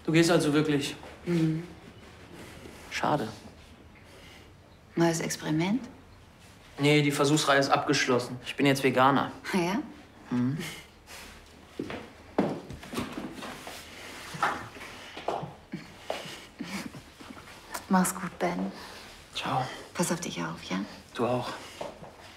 Du gehst also wirklich? Mhm. Schade. Neues Experiment? Nee, die Versuchsreihe ist abgeschlossen. Ich bin jetzt Veganer. Ja? Mhm. Mach's gut, Ben. Ciao. Pass auf dich auf, ja? Du auch.